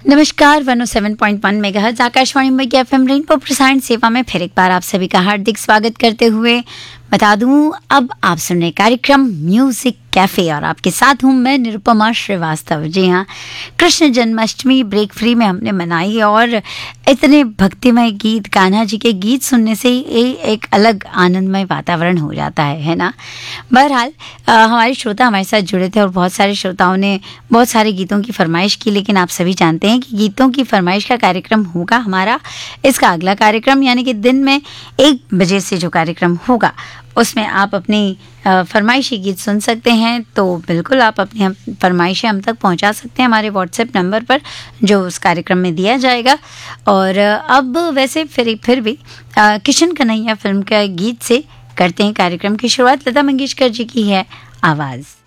नमस्कार 107.1 मेगाहर्ट्ज आकाशवाणी मुंबई के FM rainbow प्रसारण सेवा में फिर एक बार आप सभी का हार्दिक स्वागत करते हुए बता दूं अब आप सुन रहे कार्यक्रम म्यूजिक कैफे और आपके साथ हूं मैं निरुपमा श्रीवास्तव। जी हाँ, कृष्ण जन्माष्टमी ब्रेक फ्री में हमने मनाई और इतने भक्तिमय गीत, कान्हा जी के गीत सुनने से ही एक अलग आनंदमय वातावरण हो जाता है ना। बहरहाल हमारे श्रोता हमारे साथ जुड़े थे और बहुत सारे श्रोताओं ने बहुत सारे गीतों की फरमाइश की, लेकिन आप सभी जानते हैं कि गीतों की फरमाइश का कार्यक्रम होगा हमारा इसका अगला कार्यक्रम, यानी कि दिन में 1 बजे से जो कार्यक्रम होगा उसमें आप अपनी फरमाइशी गीत सुन सकते हैं। तो बिल्कुल आप अपनी फरमाइशें हम तक पहुंचा सकते हैं हमारे व्हाट्सएप नंबर पर जो उस कार्यक्रम में दिया जाएगा। और अब वैसे फिर भी किशन कन्हैया फिल्म के गीत से करते हैं कार्यक्रम की शुरुआत। लता मंगेशकर जी की है आवाज़।